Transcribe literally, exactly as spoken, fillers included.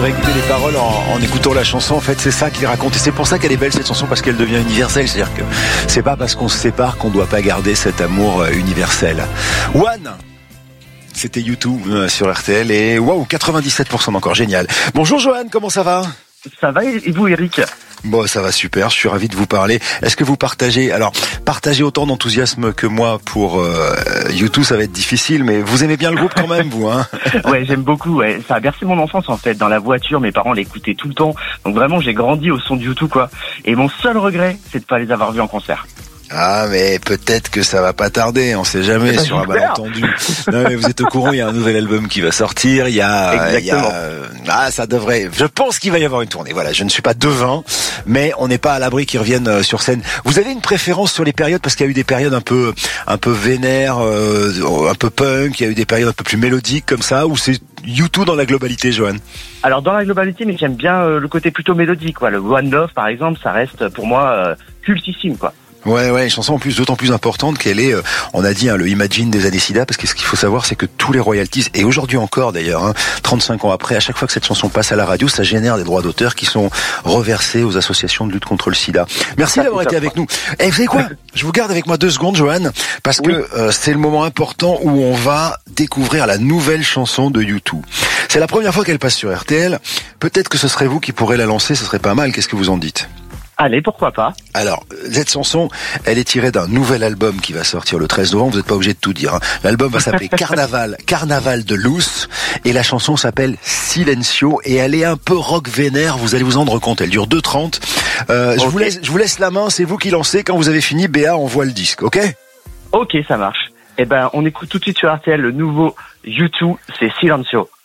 je réécoutais les paroles en, en écoutant la chanson. En fait, c'est ça qu'il raconte. Et c'est pour ça qu'elle est belle, cette chanson, parce qu'elle devient universelle. C'est-à-dire que c'est pas parce qu'on se sépare qu'on doit pas garder cet amour universel. One, c'était U deux euh, sur R T L. Et waouh, quatre-vingt-dix-sept pour cent encore. Génial. Bonjour Johan, comment ça va? Ça va et vous, Eric? Bon, ça va super, je suis ravi de vous parler. Est-ce que vous partagez, alors, partagez autant d'enthousiasme que moi pour euh, U deux, ça va être difficile, mais vous aimez bien le groupe quand même, vous, hein? Ouais, j'aime beaucoup, ouais. Ça a bercé mon enfance, en fait. Dans la voiture, mes parents l'écoutaient tout le temps. Donc vraiment, j'ai grandi au son de U deux, quoi. Et mon seul regret, c'est de pas les avoir vus en concert. Ah, mais peut-être que ça va pas tarder, on sait jamais sur un malentendu. Non, mais vous êtes au courant, il y a un nouvel album qui va sortir, il y a, il y a, ah, ça devrait, je pense qu'il va y avoir une tournée. Voilà, je ne suis pas devin, mais on n'est pas à l'abri qu'ils reviennent sur scène. Vous avez une préférence sur les périodes, parce qu'il y a eu des périodes un peu, un peu vénères, euh, un peu punk, il y a eu des périodes un peu plus mélodiques comme ça, ou c'est U deux dans la globalité, Johan? Alors, dans la globalité, mais j'aime bien euh, le côté plutôt mélodique, quoi. Le One Love, par exemple, ça reste pour moi euh, cultissime, quoi. Ouais, ouais, une chanson en plus d'autant plus importante qu'elle est, euh, on a dit, hein, le Imagine des années SIDA, parce que ce qu'il faut savoir, c'est que tous les royalties, et aujourd'hui encore d'ailleurs, hein, trente-cinq ans après, à chaque fois que cette chanson passe à la radio, ça génère des droits d'auteur qui sont reversés aux associations de lutte contre le sida. Merci d'avoir été avec nous. Et vous savez quoi? Je vous garde avec moi deux secondes, Johan, parce que oui. euh, c'est le moment important où on va découvrir la nouvelle chanson de U deux. C'est la première fois qu'elle passe sur R T L. Peut-être que ce serait vous qui pourrez la lancer, ce serait pas mal. Qu'est-ce que vous en dites? Allez, pourquoi pas. Alors, cette chanson, elle est tirée d'un nouvel album qui va sortir le treize novembre. Vous n'êtes pas obligé de tout dire, hein. L'album va s'appeler Carnaval, Carnaval de Loose. Et la chanson s'appelle Silencio. Et elle est un peu rock vénère. Vous allez vous en rendre compte. Elle dure deux heures trente. Euh, okay. je vous laisse, je vous laisse la main. C'est vous qui lancez. Quand vous avez fini, Béa envoie le disque. Ok? Ok, ça marche. Eh ben, on écoute tout de suite sur R T L le nouveau U deux. C'est Silencio.